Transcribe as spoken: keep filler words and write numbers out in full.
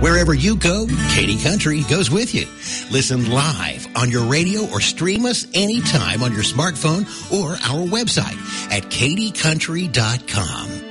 Wherever you go, Katy Country goes with you. Listen live on your radio or stream us anytime on your smartphone or our website at katy country dot com.